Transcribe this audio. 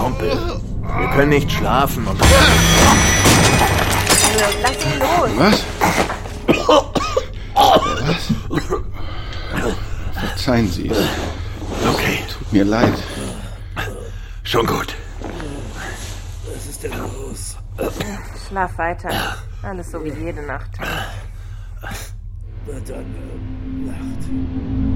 Kumpel. Wir können nicht schlafen und... Lass ihn los. Was? Verzeihen Sie. Okay, Tut mir leid. schon gut. Was ist denn los? Schlaf weiter. Alles so wie jede Nacht. Na dann, Nacht.